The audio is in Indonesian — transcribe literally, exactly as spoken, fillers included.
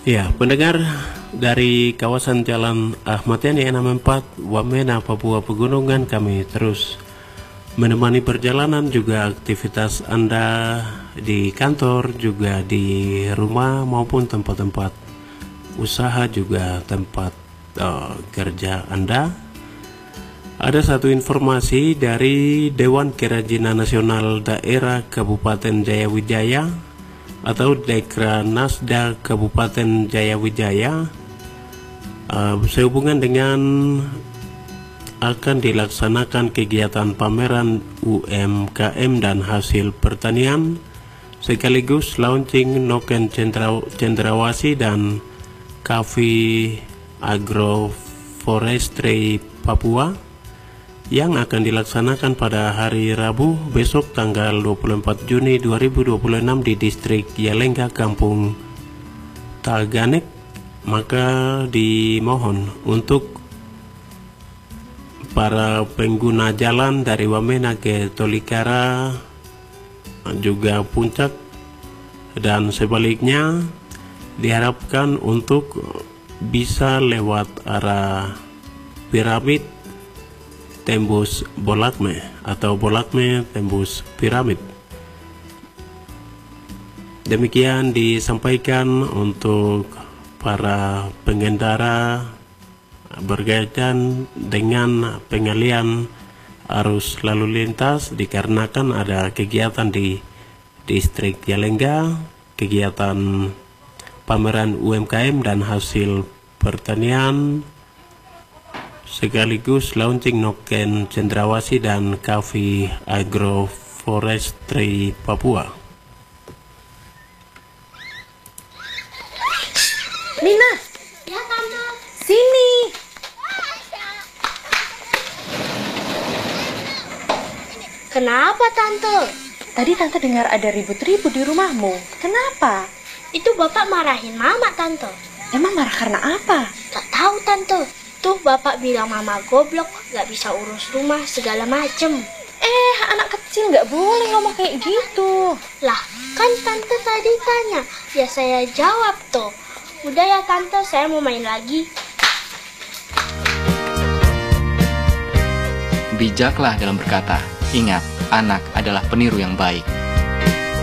Ya, pendengar dari kawasan Jalan Ahmad Yani enam puluh empat, Wamena, Papua Pegunungan, kami terus menemani perjalanan juga aktivitas Anda di kantor, juga di rumah maupun tempat-tempat usaha, juga tempat uh, kerja Anda. Ada satu informasi dari Dewan Kerajinan Nasional Daerah Kabupaten Jayawijaya atau Dekranasda Kabupaten Jayawijaya uh, sehubungan dengan akan dilaksanakan kegiatan pameran U M K M dan hasil pertanian sekaligus launching Noken Cendrawasih dan Kavi Agroforestry Papua yang akan dilaksanakan pada hari Rabu besok tanggal dua puluh empat Juni dua ribu dua puluh enam di distrik Yalengka, Kampung Taganek. Maka dimohon untuk para pengguna jalan dari Wamena ke Tolikara, juga Puncak dan sebaliknya, diharapkan untuk bisa lewat arah piramid tembus Bolakme atau Bolakme tembus piramid. Demikian disampaikan untuk para pengendara berkaitan dengan pengalian arus lalu lintas dikarenakan ada kegiatan di distrik Yalengka, kegiatan pameran U M K M dan hasil pertanian sekaligus launching Noken Cendrawasih dan Kavi Agroforestry Papua. Mina, Ya, Tante. sini. Kenapa, Tante? Tadi Tante dengar ada ribut-ribut di rumahmu. Kenapa? Itu Bapak marahin Mama, Tante. Emang marah karena apa? Tak tahu, Tante. Tuh Bapak bilang Mama goblok, gak bisa urus rumah, segala macem. Eh, anak kecil nggak boleh ngomong kayak gitu. Lah, kan Tante tadi tanya. Ya saya jawab tuh. Udah ya, Tante, saya mau main lagi. Bijaklah dalam berkata. Ingat, anak adalah peniru yang baik.